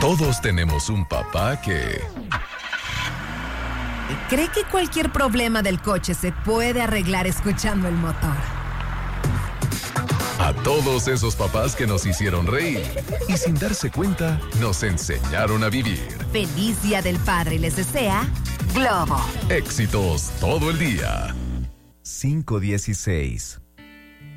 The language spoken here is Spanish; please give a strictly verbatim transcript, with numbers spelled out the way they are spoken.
Todos tenemos un papá que... ¿cree que cualquier problema del coche se puede arreglar escuchando el motor? A todos esos papás que nos hicieron reír y sin darse cuenta nos enseñaron a vivir. Feliz Día del Padre les desea Globo. Éxitos todo el día. cinco dieciséis